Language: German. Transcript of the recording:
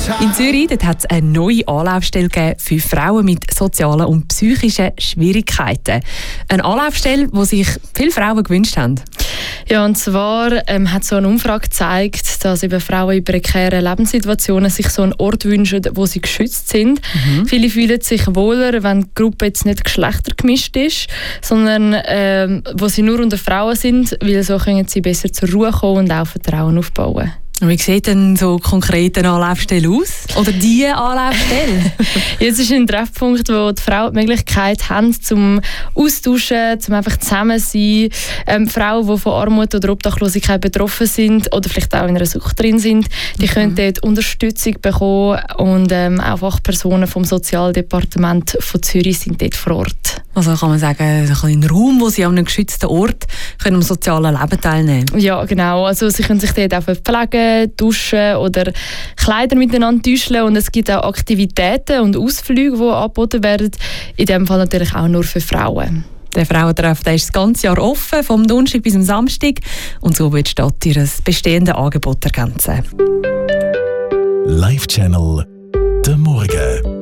In Zürich hat es eine neue Anlaufstelle gegeben für Frauen mit sozialen und psychischen Schwierigkeiten. Eine Anlaufstelle, die sich viele Frauen gewünscht haben. Ja, und zwar hat so eine Umfrage gezeigt, dass eben Frauen in prekären Lebenssituationen sich so einen Ort wünschen, wo sie geschützt sind. Viele fühlen sich wohler, wenn die Gruppe jetzt nicht geschlechtergemischt ist, sondern wo sie nur unter Frauen sind, weil so können sie besser zur Ruhe kommen und auch Vertrauen aufbauen. Wie sieht denn so konkret eine Anlaufstelle aus? Oder die Anlaufstelle? Jetzt ist ein Treffpunkt, wo die Frauen die Möglichkeit haben, zum Austauschen, zum einfach zusammen sein. Frauen, die von Armut oder Obdachlosigkeit betroffen sind oder vielleicht auch in einer Sucht drin sind, die können dort Unterstützung bekommen und auch Fachpersonen vom Sozialdepartement von Zürich sind dort vor Ort. Also kann man sagen, ein Raum, wo sie an einem geschützten Ort am sozialen Leben teilnehmen können? Ja, genau. Also sie können sich dort auch verpflegen, duschen oder Kleider miteinander täuschen und es gibt auch Aktivitäten und Ausflüge, die angeboten werden. In diesem Fall natürlich auch nur für Frauen. Der Frauentreff ist das ganze Jahr offen, vom Donnerstag bis zum Samstag. Und so wird die Stadt ihr bestehendes Angebot ergänzen. Live Channel, der Morgen.